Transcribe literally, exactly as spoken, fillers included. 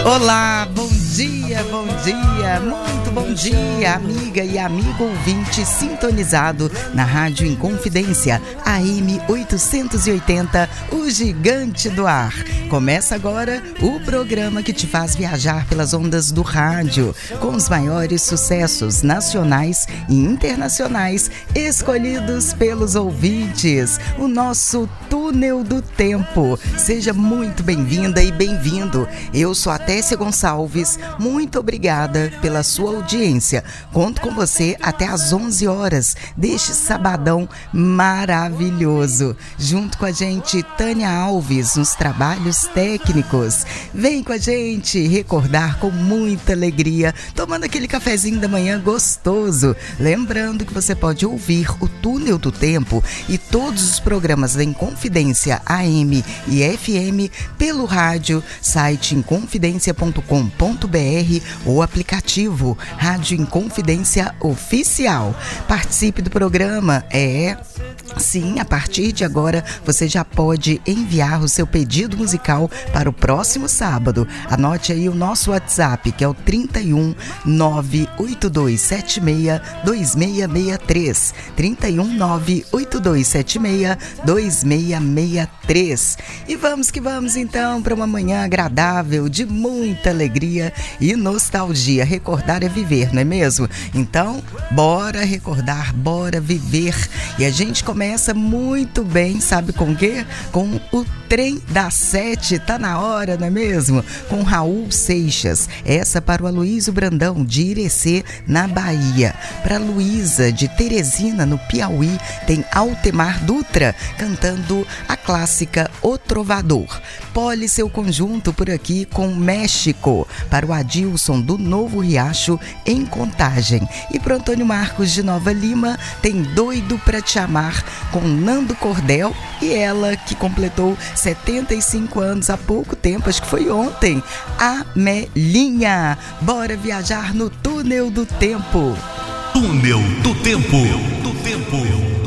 Olá, bom dia, bom dia, muito bom dia, amiga e amigo ouvinte sintonizado na Rádio Inconfidência, A M oitocentos e oitenta, o gigante do ar. Começa agora o programa que te faz viajar pelas ondas do rádio, com os maiores sucessos nacionais e internacionais escolhidos pelos ouvintes, o nosso Túnel do Tempo. Seja muito bem-vinda e bem-vindo. Eu sou a Tessia Gonçalves, muito obrigada pela sua audiência. Conto com você até às onze horas deste sabadão maravilhoso. Junto com a gente, Tânia Alves, nos trabalhos técnicos. Vem com a gente recordar com muita alegria, tomando aquele cafezinho da manhã gostoso. Lembrando que você pode ouvir o Túnel do Tempo e todos os programas da Inconfidência A M e F M pelo rádio, site inconfidência ponto com ponto b r ou aplicativo Rádio Inconfidência Oficial. Participe do programa, é... Sim, a partir de agora você já pode enviar o seu pedido musical para o próximo sábado. Anote aí o nosso WhatsApp, que é o trinta e um, nove oito dois sete seis, dois seis seis três. trinta e um, nove oito dois sete seis, dois seis seis três. E vamos que vamos então para uma manhã agradável, de muita alegria e nostalgia. Recordar é viver, não é mesmo? Então, bora recordar, bora viver. E a gente começa muito bem, sabe com o quê? Com o Trem das Sete, tá na hora, não é mesmo? Com Raul Seixas, essa para o Aloysio Brandão, de Irecê, na Bahia. Para Luísa, de Teresina, no Piauí, tem Altemar Dutra, cantando a clássica O Trovador. Pole seu conjunto por aqui com México, para o Adilson, do Novo Riacho, em Contagem. E para Antônio Marcos, de Nova Lima, tem Doido Pra Te Amar, com Nando Cordel, e ela que completou setenta e cinco anos há pouco tempo, acho que foi ontem, a Melinha. Bora viajar no Túnel do Tempo. Túnel do Tempo. Do Tempo.